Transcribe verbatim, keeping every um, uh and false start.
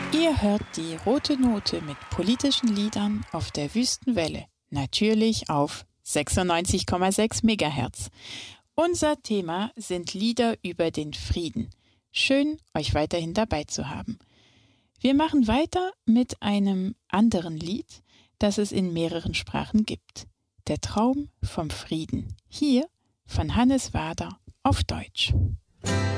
Ihr hört die Rote Note mit politischen Liedern auf der Wüstenwelle, natürlich auf sechsundneunzig Komma sechs Megahertz. Unser Thema sind Lieder über den Frieden. Schön, euch weiterhin dabei zu haben. Wir machen weiter mit einem anderen Lied, das es in mehreren Sprachen gibt. Der Traum vom Frieden. Hier von Hannes Wader auf Deutsch.